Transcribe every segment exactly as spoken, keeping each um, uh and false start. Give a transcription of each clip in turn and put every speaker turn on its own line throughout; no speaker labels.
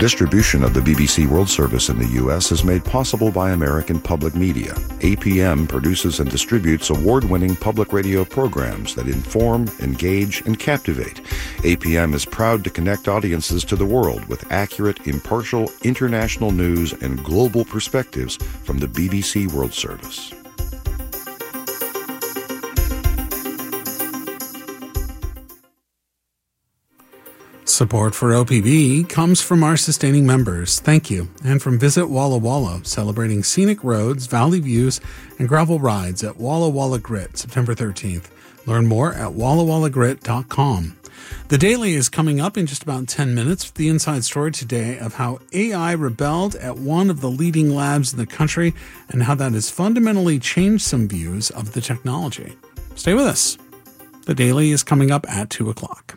Distribution of the B B C World Service in the U S is made possible by American Public Media. A P M produces and distributes award-winning public radio programs that inform, engage, and captivate. A P M is proud to connect audiences to the world with accurate, impartial, international news and global perspectives from the B B C World Service.
Support for O P B comes from our sustaining members. Thank you. And from Visit Walla Walla, celebrating scenic roads, valley views, and gravel rides at Walla Walla Grit, September thirteenth. Learn more at walla walla grit dot com. The Daily is coming up in just about ten minutes with the inside story today of how A I rebelled at one of the leading labs in the country and how that has fundamentally changed some views of the technology. Stay with us. The Daily is coming up at two o'clock.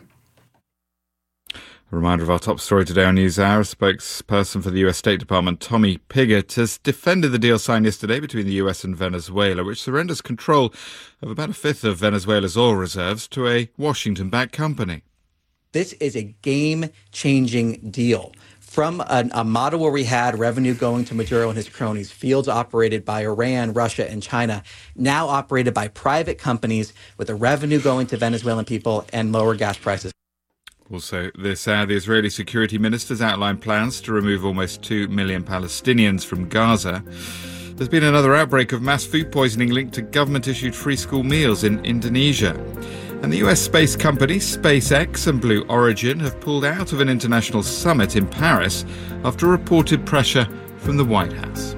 A reminder of our top story today on NewsHour. Spokesperson for the U S State Department, Tommy Pigott, has defended the deal signed yesterday between the U S and Venezuela, which surrenders control of about a fifth of Venezuela's oil reserves to a Washington-backed company.
This is a game-changing deal. From a, a model where we had revenue going to Maduro and his cronies, fields operated by Iran, Russia, and China, now operated by private companies with the revenue going to Venezuelan people and lower gas prices.
Also this hour, the Israeli security ministers outlined plans to remove almost two million Palestinians from Gaza. There's been another outbreak of mass food poisoning linked to government-issued free school meals in Indonesia. And the U S space companies SpaceX and Blue Origin have pulled out of an international summit in Paris after reported pressure from the White House.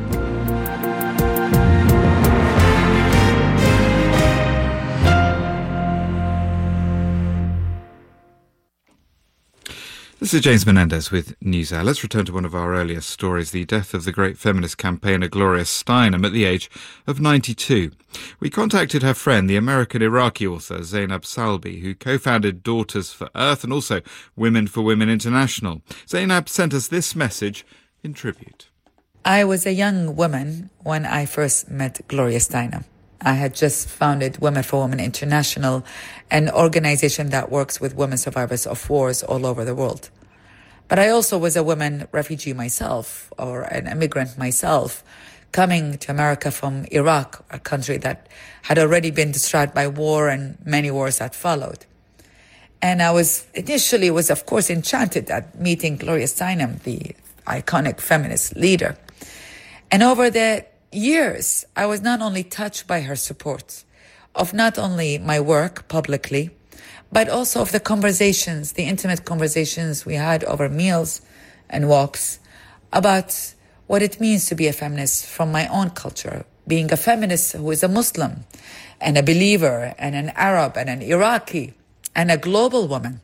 This is James Menendez with NewsHour. Let's return to one of our earlier stories, the death of the great feminist campaigner Gloria Steinem at the age of ninety-two. We contacted her friend, the American-Iraqi author Zainab Salbi, who co-founded Daughters for Earth and also Women for Women International. Zainab sent us this message in tribute.
I was a young woman when I first met Gloria Steinem. I had just founded Women for Women International, an organization that works with women survivors of wars all over the world. But I also was a woman refugee myself, or an immigrant myself, coming to America from Iraq, a country that had already been destroyed by war and many wars that followed. And I was initially was, of course, enchanted at meeting Gloria Steinem, the iconic feminist leader. And over the years, I was not only touched by her support of not only my work publicly, but also of the conversations, the intimate conversations we had over meals and walks about what it means to be a feminist from my own culture, being a feminist who is a Muslim and a believer and an Arab and an Iraqi and a global woman.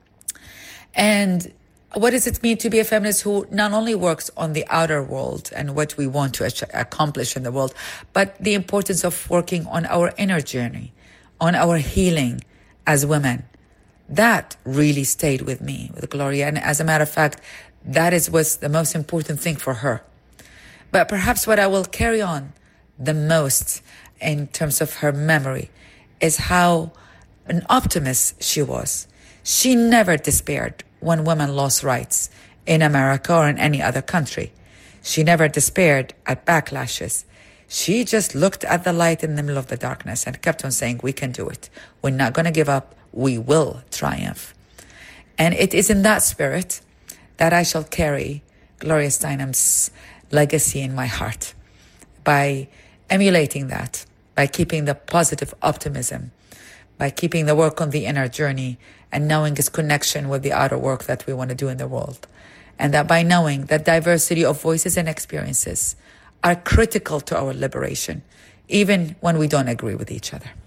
And what does it mean to be a feminist who not only works on the outer world and what we want to ach- accomplish in the world, but the importance of working on our inner journey, on our healing as women? That really stayed with me, with Gloria. And as a matter of fact, that is what's the most important thing for her. But perhaps what I will carry on the most in terms of her memory is how an optimist she was. She never despaired when women lost rights in America or in any other country. She never despaired at backlashes. She just looked at the light in the middle of the darkness and kept on saying, we can do it. We're not going to give up. We will triumph. And it is in that spirit that I shall carry Gloria Steinem's legacy in my heart, by emulating that, by keeping the positive optimism, by keeping the work on the inner journey and knowing its connection with the outer work that we want to do in the world. And that by knowing that diversity of voices and experiences are critical to our liberation, even when we don't agree with each other.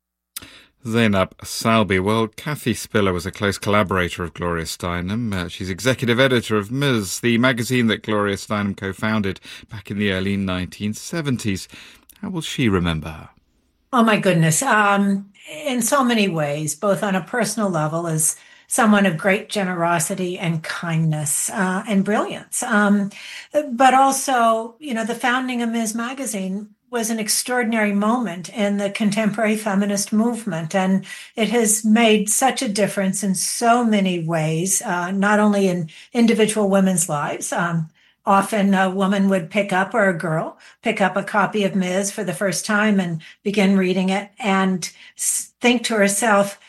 Zainab Salbi. Well, Kathy Spiller was a close collaborator of Gloria Steinem. Uh, she's executive editor of Ms, the magazine that Gloria Steinem co-founded back in the early nineteen seventies. How will she remember her?
Oh, my goodness. Um, in so many ways, both on a personal level as someone of great generosity and kindness uh, and brilliance. Um, but also, you know, the founding of Ms Magazine was an extraordinary moment in the contemporary feminist movement, and it has made such a difference in so many ways, uh, not only in individual women's lives. Um, often a woman would pick up, or a girl, pick up a copy of Miz for the first time and begin reading it and think to herself,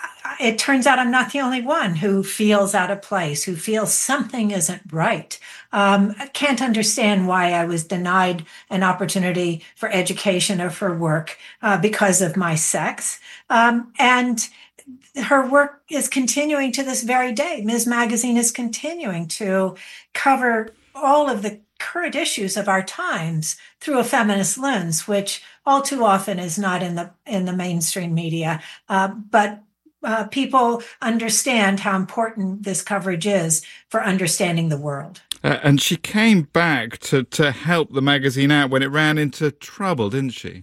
it turns out I'm not the only one who feels out of place, who feels something isn't right. Um, I can't understand why I was denied an opportunity for education or for work uh, because of my sex. Um, and her work is continuing to this very day. Miz Magazine is continuing to cover all of the current issues of our times through a feminist lens, which all too often is not in the in the mainstream media. Uh, but Uh, people understand how important this coverage is for understanding the world.
Uh, and she came back to, to help the magazine out when it ran into trouble, didn't she?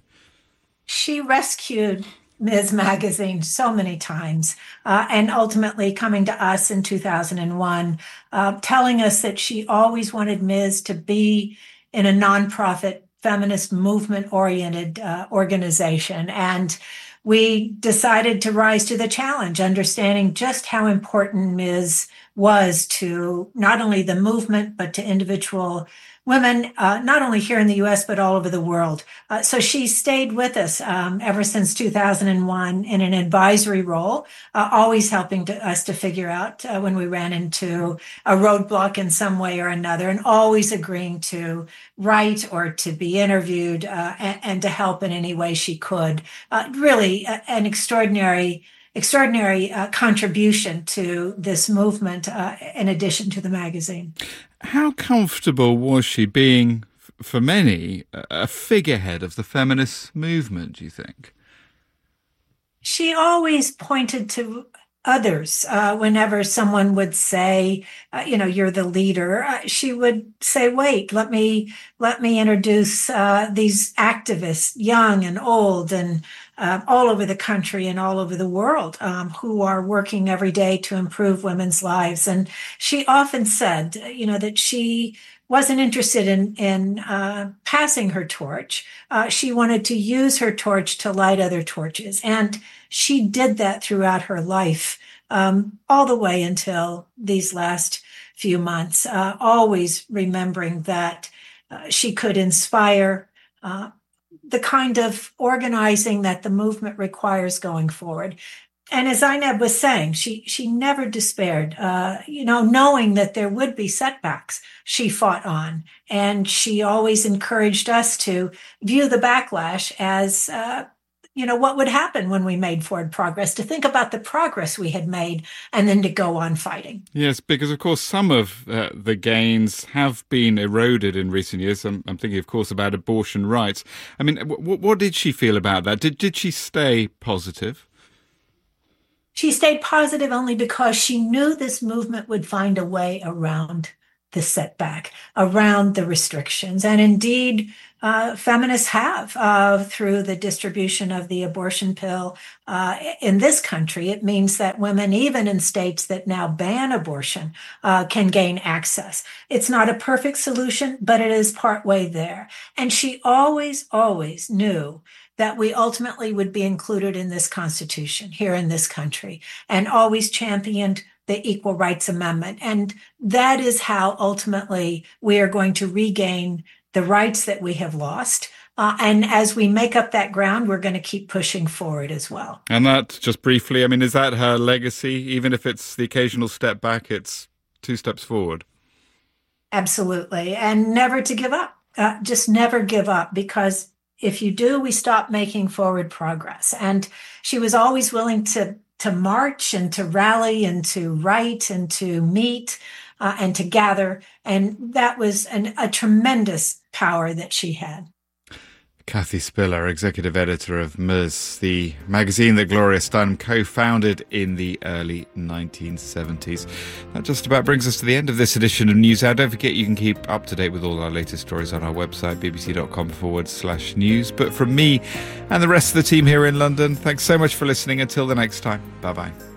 She rescued Miz Magazine so many times, uh, and ultimately coming to us in two thousand one, uh, telling us that she always wanted Miz to be in a nonprofit, feminist movement-oriented uh, organization. And we decided to rise to the challenge, understanding just how important Miz was to not only the movement, but to individual women, uh, not only here in the U S, but all over the world. Uh, so she stayed with us um, ever since two thousand one in an advisory role, uh, always helping to, us to figure out uh, when we ran into a roadblock in some way or another, and always agreeing to write or to be interviewed uh, and, and to help in any way she could. Uh, really a, an extraordinary extraordinary uh, contribution to this movement, uh, in addition to the magazine.
How comfortable was she being, for many, a figurehead of the feminist movement, do you think?
She always pointed to others. Uh, whenever someone would say, uh, you know, you're the leader, uh, she would say, wait, let me, let me introduce uh, these activists, young and old and uh, all over the country and all over the world, um, who are working every day to improve women's lives. And she often said, you know, that she wasn't interested in, in uh, passing her torch. Uh, she wanted to use her torch to light other torches. And she did that throughout her life, um, all the way until these last few months, uh, always remembering that uh, she could inspire uh, the kind of organizing that the movement requires going forward. And as Zainab was saying, she she never despaired, uh, you know, knowing that there would be setbacks, she fought on. And she always encouraged us to view the backlash as, uh, you know, what would happen when we made forward progress, to think about the progress we had made and then to go on fighting.
Yes, because, of course, some of uh, the gains have been eroded in recent years. I'm, I'm thinking, of course, about abortion rights. I mean, w- what did she feel about that? Did, did she stay positive?
She stayed positive only because she knew this movement would find a way around the setback, around the restrictions. And indeed, uh, feminists have uh, through the distribution of the abortion pill uh, in this country. It means that women, even in states that now ban abortion, uh, can gain access. It's not a perfect solution, but it is partway there. And she always, always knew that we ultimately would be included in this Constitution here in this country, and always championed the Equal Rights Amendment. And that is how ultimately we are going to regain the rights that we have lost. Uh, and as we make up that ground, we're going to keep pushing forward as well.
And that, just briefly, I mean, is that her legacy? Even if it's the occasional step back, it's two steps forward.
Absolutely. And never to give up. Uh, just never give up, because if you do, we stop making forward progress. And she was always willing to to march and to rally and to write and to meet uh, and to gather. And that was an, a tremendous power that she had.
Kathy Spiller, executive editor of Miz, the magazine that Gloria Steinem co-founded in the early nineteen seventies. That just about brings us to the end of this edition of News Hour. Don't forget you can keep up to date with all our latest stories on our website, bbc.com forward slash news. But from me and the rest of the team here in London, thanks so much for listening. Until the next time, bye-bye.